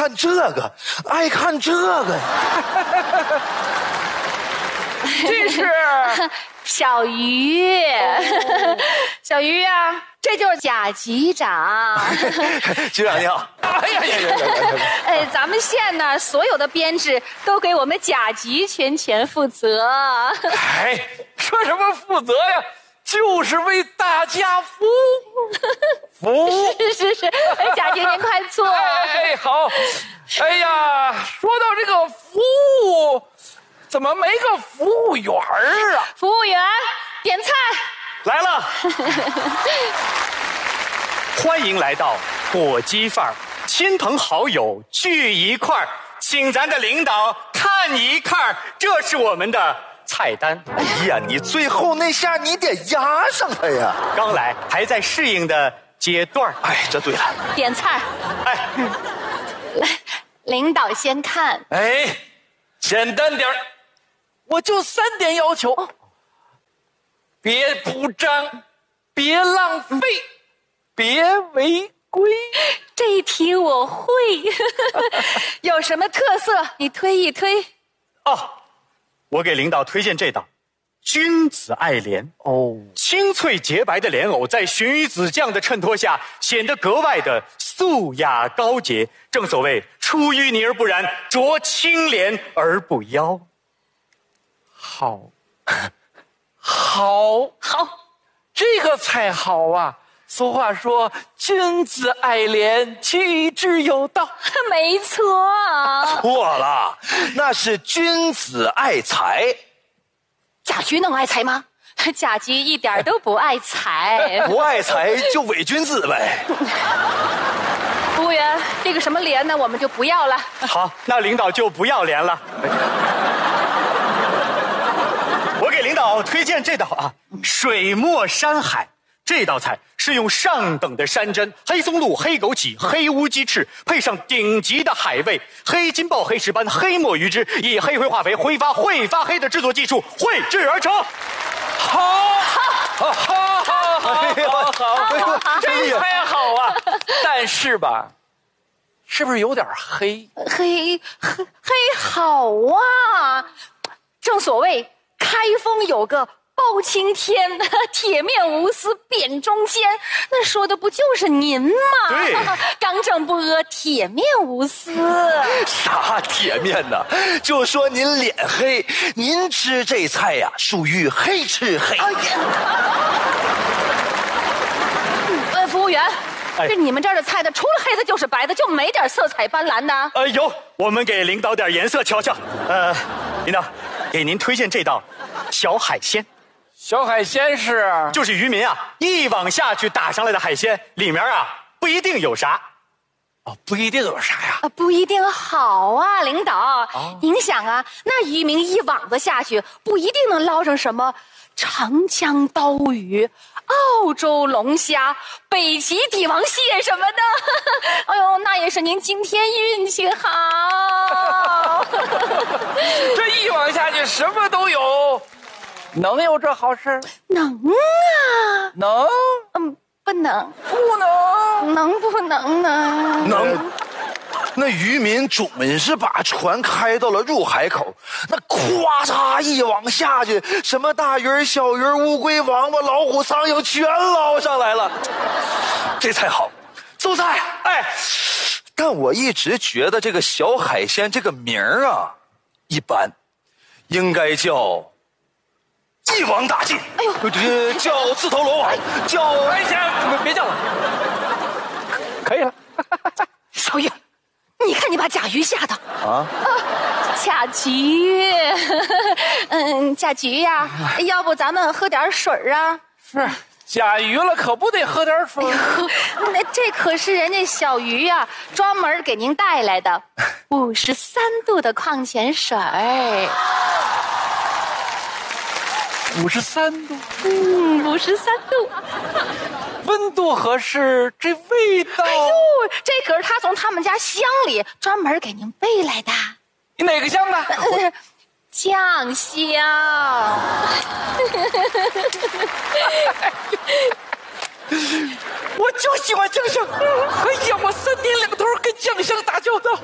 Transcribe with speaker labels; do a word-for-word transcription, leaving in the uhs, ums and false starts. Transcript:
Speaker 1: 看这个，爱看这个呀。
Speaker 2: 这是
Speaker 3: 小鱼，
Speaker 2: 哦、
Speaker 3: 小鱼啊，这就是贾局长。
Speaker 1: 局长你好。
Speaker 2: 哎呀呀呀呀呀！
Speaker 3: 哎，咱们县呢，所有的编制都给我们贾局全权负责。
Speaker 2: 哎，说什么负责呀？就是为大家服务，服务。
Speaker 3: 是是是，哎，贾局您快坐。
Speaker 2: 哎，好。哎呀，说到这个服务。怎么没个服务员啊？
Speaker 3: 服务员，点菜。
Speaker 4: 来了。欢迎来到火鸡饭儿，亲朋好友聚一块儿，请咱的领导看一看，这是我们的菜单。
Speaker 1: 哎呀，你最后那下你得压上它呀！
Speaker 4: 刚来，还在适应的阶段。
Speaker 1: 哎，这对了。
Speaker 3: 点菜。
Speaker 4: 哎，
Speaker 3: 来，领导先看。
Speaker 2: 哎，简单点儿。我就三点要求：别铺张，别浪费，别违规。
Speaker 3: 这一题我会。有什么特色？你推一推。
Speaker 4: 哦，我给领导推荐这道君子爱莲。哦，清脆洁白的莲藕在寻鱼子酱的衬托下，显得格外的素雅高洁。正所谓出淤泥而不染，濯清涟而不妖。
Speaker 2: 好，好，
Speaker 3: 好，
Speaker 2: 这个菜好啊！俗话说，君子爱莲，取之有道。
Speaker 3: 没错。
Speaker 1: 错了，那是君子爱财。
Speaker 3: 贾局能爱财吗？贾局一点都不爱财。
Speaker 1: 不爱财就伪君子呗。
Speaker 3: 服务员，这个什么莲呢，我们就不要了。
Speaker 4: 好，那领导就不要莲了。我给领导推荐这道啊，水墨山海。这道菜是用上等的山珍、黑松露、黑枸杞、黑乌鸡翅，配上顶级的海味、黑金鲍、黑石斑、黑墨鱼汁，以黑灰化肥挥发会发黑的制作技术绘制而成。
Speaker 2: 好，好，好，好，好，好，好，这菜好啊！但是吧，是不是有点黑？
Speaker 3: 黑黑黑好啊！正所谓开封有个包青天，铁面无私辨忠奸，那说的不就是您吗？
Speaker 4: 对，
Speaker 3: 刚正不阿，铁面无私。
Speaker 1: 啥铁面呢？就说您脸黑，您吃这菜呀、啊，属于黑吃黑。哎呀，
Speaker 3: 呃，服务员，
Speaker 4: 哎、
Speaker 3: 这你们这儿的菜的，除了黑的就是白的，就没点色彩斑斓的？
Speaker 4: 呃，有，我们给领导点颜色瞧瞧。呃，领导，给您推荐这道小海鲜。
Speaker 2: 小海鲜是
Speaker 4: 就是渔民啊一网下去打上来的海鲜，里面啊不一定有啥。
Speaker 2: 哦，不一定有啥呀？
Speaker 3: 啊，不一定好啊，领导。哦、您想啊，那渔民一网子下去，不一定能捞上什么长江刀鱼、澳洲龙虾、北极帝王蟹什么的。哎呦，那也是您今天运气好。
Speaker 2: 这一网下去什么都有。能有这好事？
Speaker 3: 能啊。
Speaker 2: 能？
Speaker 3: 嗯，不能。
Speaker 2: 不能？
Speaker 3: 能不能呢？
Speaker 1: 能。那渔民准是把船开到了入海口，那咵嚓一网下去，什么大鱼、小鱼、乌龟、王八、老虎、苍蝇全捞上来了。这才好，邹菜。哎，但我一直觉得这个小海鲜这个名儿啊，一般，应该叫一网打尽。哎呦，这叫自投罗网，叫
Speaker 2: 哎呀，别叫了，可以了。
Speaker 3: 少爷，你看你把甲鱼吓的
Speaker 1: 啊！
Speaker 3: 甲菊，嗯，甲菊呀，要不咱们喝点水啊？
Speaker 2: 是，甲鱼了可不得喝点水。
Speaker 3: 那这可是人家小鱼呀、啊，专门给您带来的五十三度的矿泉水。
Speaker 2: 五十三度，
Speaker 3: 嗯，五十三度，
Speaker 2: 温度合适，这味道。哎呦，
Speaker 3: 这可是他从他们家乡里专门给您备来的。
Speaker 2: 你哪个乡的？
Speaker 3: 呃、酱香。
Speaker 2: 我就喜欢酱香。哎呀，我三天两头跟酱香打交道。